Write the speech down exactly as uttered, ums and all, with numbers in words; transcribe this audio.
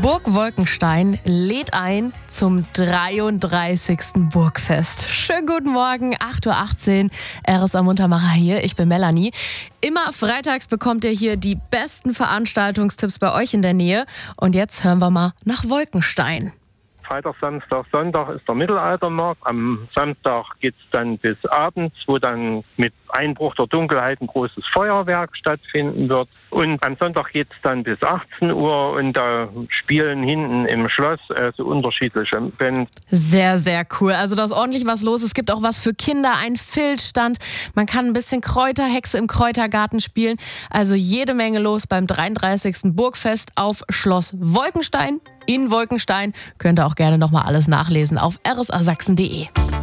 Burg Wolkenstein lädt ein zum dreiunddreißigsten Burgfest. Schönen guten Morgen, acht Uhr achtzehn, R S A Muntermacher hier, ich bin Melanie. Immer freitags bekommt ihr hier die besten Veranstaltungstipps bei euch in der Nähe. Und jetzt hören wir mal nach Wolkenstein. Freitag, Samstag, Sonntag ist der Mittelaltermarkt. Am Samstag geht es dann bis abends, wo dann mit Einbruch der Dunkelheit ein großes Feuerwerk stattfinden wird. Und am Sonntag geht es dann bis achtzehn Uhr und da spielen hinten im Schloss äh, so unterschiedliche Bands. Sehr, sehr cool. Also da ist ordentlich was los. Es gibt auch was für Kinder, ein Filzstand. Man kann ein bisschen Kräuterhexe im Kräutergarten spielen. Also jede Menge los beim dreiunddreißigsten Burgfest auf Schloss Wolkenstein in Wolkenstein. Könnt ihr auch gerne nochmal alles nachlesen auf r s a sachsen punkt d e.